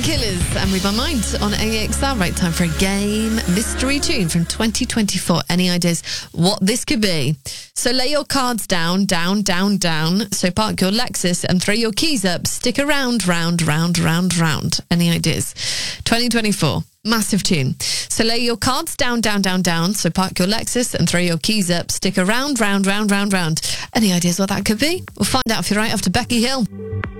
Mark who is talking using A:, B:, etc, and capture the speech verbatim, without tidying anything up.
A: Killers and Read My Mind on A X R. Right time for a game mystery tune from twenty twenty-four. Any ideas what this could be? So lay your cards down, down, down, down. So park your Lexus and throw your keys up. Stick around, round, round, round, round. Any ideas? twenty twenty-four. Massive tune. So lay your cards down, down, down, down. So park your Lexus and throw your keys up. Stick around, round, round, round, round. Any ideas what that could be? We'll find out if you're right after Becky Hill.